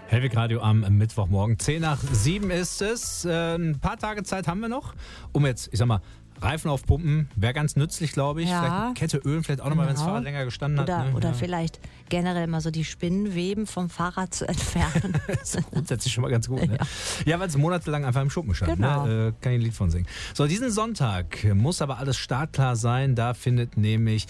Hellwig Radio am Mittwochmorgen. 6:50 ist es. Ein paar Tage Zeit haben wir noch, um jetzt, ich sag mal, Reifen aufpumpen, wäre ganz nützlich, glaube ich. Ja. Vielleicht eine Kette Ölen, vielleicht auch nochmal, wenn das Fahrrad länger gestanden hat. Oder vielleicht generell mal so die Spinnenweben vom Fahrrad zu entfernen. Das ist grundsätzlich schon mal ganz gut. Ne? Ja, weil es monatelang einfach im Schuppen stand. Genau. Ne? Kann ich ein Lied von singen. So, diesen Sonntag muss aber alles startklar sein. Da findet nämlich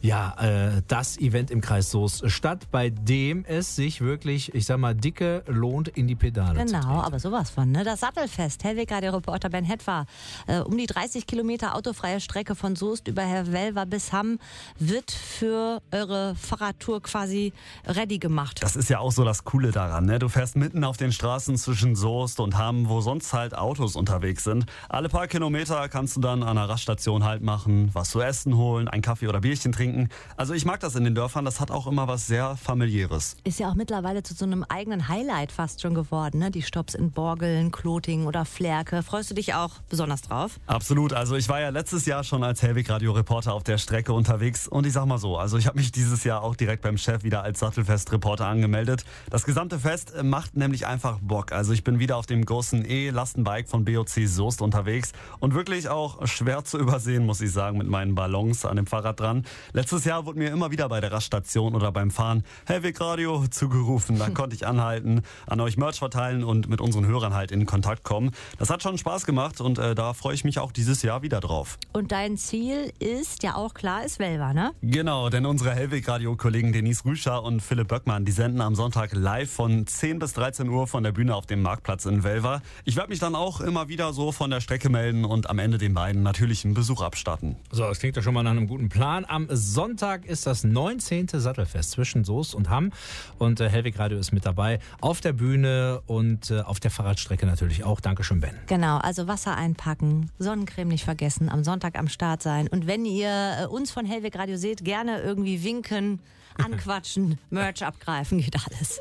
das Event im Kreis Soest statt, bei dem es sich wirklich, ich sag mal, dicke lohnt, in die Pedale zu treten. Genau, aber sowas von. Ne? Das Sattelfest, Hellwig Radio Reporter Ben Hetwa, um die 30 Kilometer autofreie Strecke von Soest über Hervelver bis Hamm wird für eure Fahrradtour quasi ready gemacht. Das ist ja auch so das Coole daran. Ne? Du fährst mitten auf den Straßen zwischen Soest und Hamm, wo sonst halt Autos unterwegs sind. Alle paar Kilometer kannst du dann an einer Raststation halt machen, was zu essen holen, einen Kaffee oder Bierchen trinken. Also ich mag das in den Dörfern, das hat auch immer was sehr Familiäres. Ist ja auch mittlerweile zu so einem eigenen Highlight fast schon geworden. Ne? Die Stopps in Borgeln, Klotingen oder Flerke. Freust du dich auch besonders drauf? Absolut, also ich war ja letztes Jahr schon als Hellwig Radio Reporter auf der Strecke unterwegs und ich sag mal so, also ich habe mich dieses Jahr auch direkt beim Chef wieder als Sattelfest-Reporter angemeldet. Das gesamte Fest macht nämlich einfach Bock. Also ich bin wieder auf dem großen E-Lastenbike von BOC Soest unterwegs und wirklich auch schwer zu übersehen, muss ich sagen, mit meinen Ballons an dem Fahrrad dran. Letztes Jahr wurde mir immer wieder bei der Raststation oder beim Fahren Hellwig Radio zugerufen. Da konnte ich anhalten, an euch Merch verteilen und mit unseren Hörern halt in Kontakt kommen. Das hat schon Spaß gemacht und da freue ich mich auch dieses Jahr wieder drauf. Und dein Ziel ist ja auch klar, ist Velver, ne? Genau, denn unsere Hellwig-Radio-Kollegen Denise Rüscher und Philipp Böckmann, die senden am Sonntag live von 10 bis 13 Uhr von der Bühne auf dem Marktplatz in Velver. Ich werde mich dann auch immer wieder so von der Strecke melden und am Ende den beiden natürlich einen Besuch abstatten. So, das klingt doch schon mal nach einem guten Plan. Am Sonntag ist das 19. Sattelfest zwischen Soest und Hamm und Hellwig Radio ist mit dabei auf der Bühne und auf der Fahrradstrecke natürlich auch. Dankeschön, Ben. Genau, also Wasser einpacken, Sonnencreme nicht vergessen, am Sonntag am Start sein. Und wenn ihr uns von Hellwig Radio seht, gerne irgendwie winken, anquatschen, Merch abgreifen, geht alles.